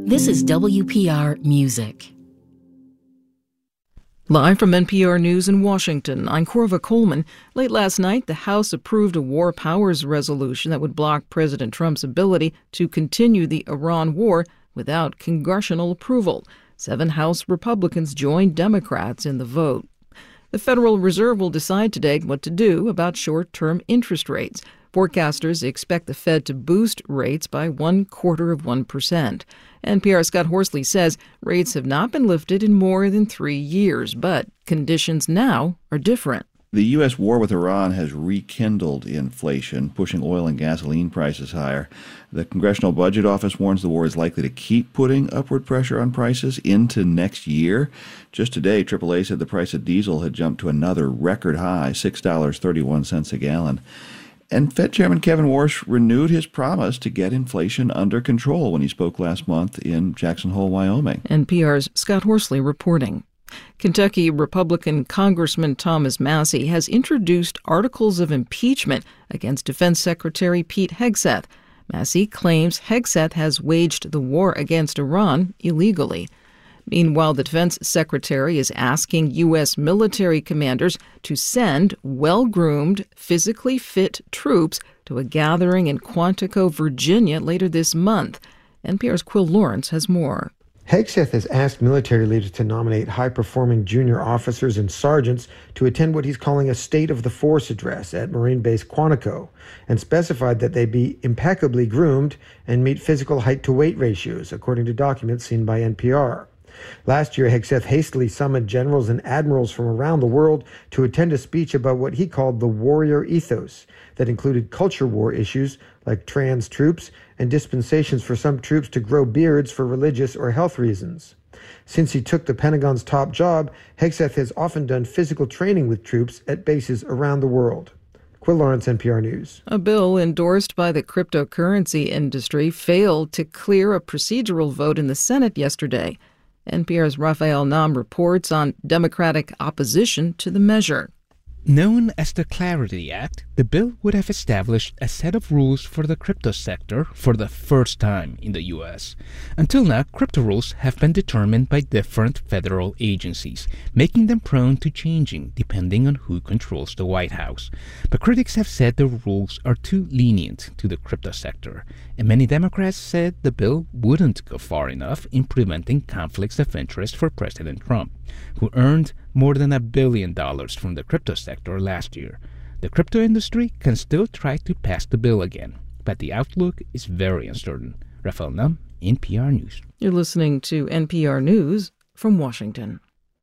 This is WPR Music. Live from NPR News in Washington, I'm Corva Coleman. Late last night, the House approved a war powers resolution that would block President Trump's ability to continue the Iran war without congressional approval. 7 House Republicans joined Democrats in the vote. The Federal Reserve will decide today what to do about short-term interest rates. Forecasters expect the Fed to boost rates by 0.25%. NPR's Scott Horsley says rates have not been lifted in more than 3 years, but conditions now are different. The U.S. war with Iran has rekindled inflation, pushing oil and gasoline prices higher. The Congressional Budget Office warns the war is likely to keep putting upward pressure on prices into next year. Just today, AAA said the price of diesel had jumped to another record high, $6.31 a gallon. And Fed Chairman Kevin Warsh renewed his promise to get inflation under control when he spoke last month in Jackson Hole, Wyoming. NPR's Scott Horsley reporting. Kentucky Republican Congressman Thomas Massie has introduced articles of impeachment against Defense Secretary Pete Hegseth. Massie claims Hegseth has waged the war against Iran illegally. Meanwhile, the Defense Secretary is asking U.S. military commanders to send well-groomed, physically fit troops to a gathering in Quantico, Virginia later this month. NPR's Quill Lawrence has more. Hegseth has asked military leaders to nominate high-performing junior officers and sergeants to attend what he's calling a State of the Force address at Marine Base Quantico, and specified that they be impeccably groomed and meet physical height-to-weight ratios, according to documents seen by NPR. Last year, Hegseth hastily summoned generals and admirals from around the world to attend a speech about what he called the warrior ethos that included culture war issues like trans troops and dispensations for some troops to grow beards for religious or health reasons. Since he took the Pentagon's top job, Hegseth has often done physical training with troops at bases around the world. Quill Lawrence, NPR News. A bill endorsed by the cryptocurrency industry failed to clear a procedural vote in the Senate yesterday. NPR's Raphael Nam reports on Democratic opposition to the measure. Known as the Clarity Act, the bill would have established a set of rules for the crypto sector for the first time in the U.S. Until now, crypto rules have been determined by different federal agencies, making them prone to changing depending on who controls the White House. But critics have said the rules are too lenient to the crypto sector, and many Democrats said the bill wouldn't go far enough in preventing conflicts of interest for President Trump, who earned more than $1 billion from the crypto sector last year. The crypto industry can still try to pass the bill again, but the outlook is very uncertain. Raphael Nam, NPR News. You're listening to NPR News from Washington.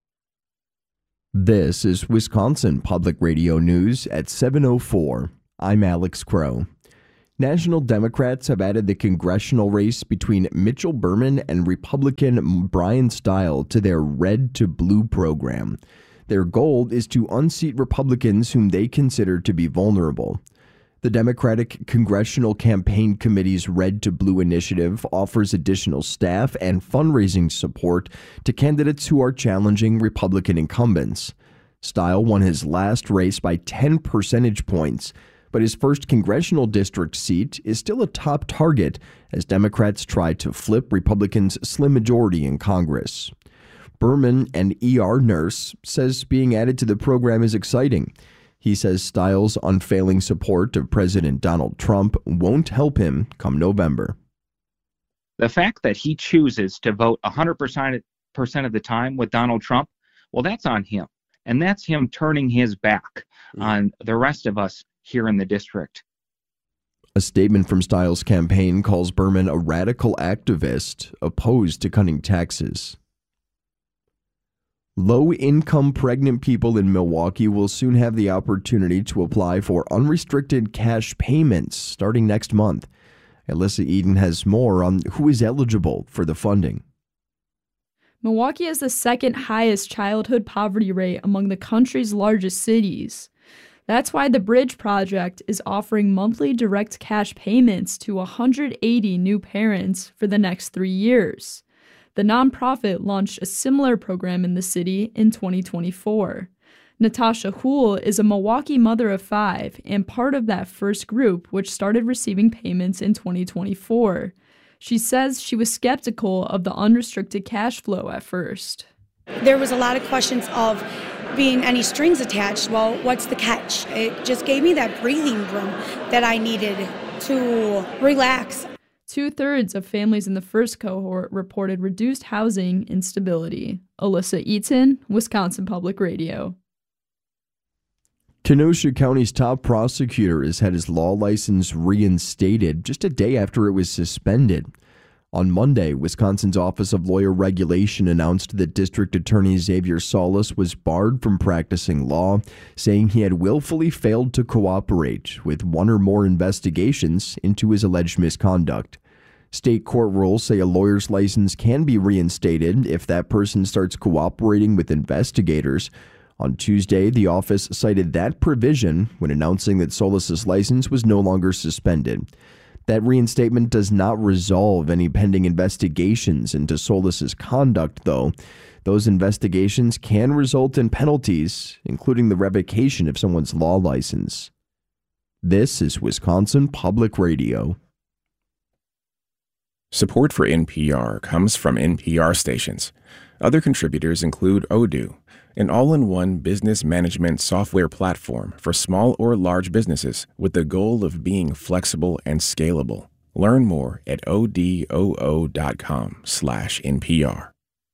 This is Wisconsin Public Radio News at 7:04. I'm Alex Crow. National Democrats have added the congressional race between Mitchell Berman and Republican Brian Stile to their Red to Blue program. Their goal is to unseat Republicans whom they consider to be vulnerable. The Democratic Congressional Campaign Committee's Red to Blue initiative offers additional staff and fundraising support to candidates who are challenging Republican incumbents. Stile won his last race by 10 percentage points, but his first congressional district seat is still a top target as Democrats try to flip Republicans' slim majority in Congress. Berman, an ER nurse, says being added to the program is exciting. He says Stile's unfailing support of President Donald Trump won't help him come November. The fact that he chooses to vote 100% of the time with Donald Trump, well, that's on him. And that's him turning his back on the rest of us here in the district. A statement from Stile's campaign calls Berman a radical activist opposed to cutting taxes. Low-income pregnant people in Milwaukee will soon have the opportunity to apply for unrestricted cash payments starting next month. Alyssa Eden has more on who is eligible for the funding. Milwaukee has the second highest childhood poverty rate among the country's largest cities. That's why the Bridge Project is offering monthly direct cash payments to 180 new parents for the next 3 years. The nonprofit launched a similar program in the city in 2024. Natasha Houle is a Milwaukee mother of 5 and part of that first group, which started receiving payments in 2024. She says she was skeptical of the unrestricted cash flow at first. There was a lot of questions of being any strings attached. Well, what's the catch? It just gave me that breathing room that I needed to relax. 2/3 of families in the first cohort reported reduced housing instability. Alyssa Eaton, Wisconsin Public Radio. Kenosha County's top prosecutor has had his law license reinstated just a day after it was suspended. On Monday, Wisconsin's Office of Lawyer Regulation announced that District Attorney Xavier Solis was barred from practicing law, saying he had willfully failed to cooperate with one or more investigations into his alleged misconduct. State court rules say a lawyer's license can be reinstated if that person starts cooperating with investigators. On Tuesday, the office cited that provision when announcing that Solis's license was no longer suspended. That reinstatement does not resolve any pending investigations into Solis's conduct, though. Those investigations can result in penalties, including the revocation of someone's law license. This is Wisconsin Public Radio. Support for NPR comes from NPR stations. Other contributors include Odoo, an all-in-one business management software platform for small or large businesses with the goal of being flexible and scalable. Learn more at odoo.com/NPR.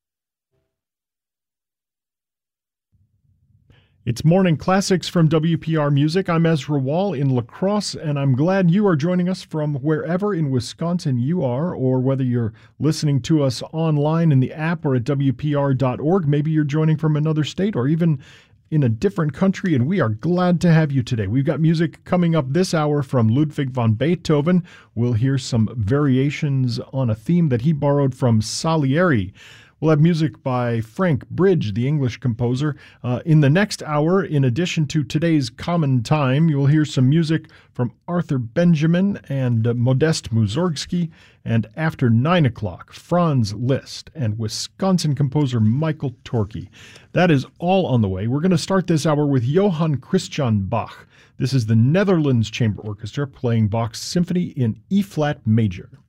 It's Morning Classics from WPR Music. I'm Ezra Wall in La Crosse, and I'm glad you are joining us from wherever in Wisconsin you are, or whether you're listening to us online in the app or at WPR.org. Maybe you're joining from another state or even in a different country, and we are glad to have you today. We've got music coming up this hour from Ludwig van Beethoven. We'll hear some variations on a theme that he borrowed from Salieri. We'll have music by Frank Bridge, the English composer. In the next hour, in addition to today's Common Time, you'll hear some music from Arthur Benjamin and Modest Mussorgsky. And after 9 o'clock, Franz Liszt and Wisconsin composer Michael Torke. That is all on the way. We're going to start this hour with Johann Christian Bach. This is the Netherlands Chamber Orchestra playing Bach's Symphony in E-flat major.